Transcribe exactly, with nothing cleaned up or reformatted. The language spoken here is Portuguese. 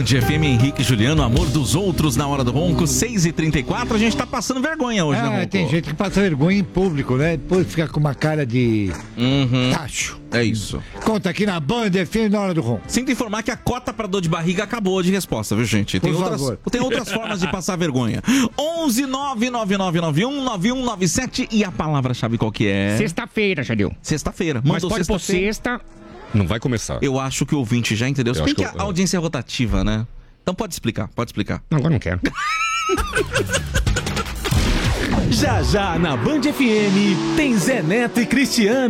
Band F M, Henrique e Juliano, amor dos outros na hora do ronco, seis e trinta e quatro. A gente tá passando vergonha hoje, ah, né, Ronco? Tem gente que passa vergonha em público, né? Depois fica com uma cara de Uhum. tacho. É isso. Conta aqui na Band F M na hora do ronco. Sinto informar que a cota pra dor de barriga acabou de resposta, viu, gente? Tem, Por outras, favor. tem outras formas de passar vergonha. onze nove nove nove nove um nove um nove sete e a palavra-chave qual que é? Sexta-feira, Jadil. Sexta-feira. Mas Mandou pode pôr sexta-feira. sexta. Não vai começar. Eu acho que o ouvinte já entendeu. Se Eu bem acho que que a eu- audiência é rotativa, né? Então pode explicar, pode explicar. Agora não quero. Já já na Band F M tem Zé Neto e Cristiano.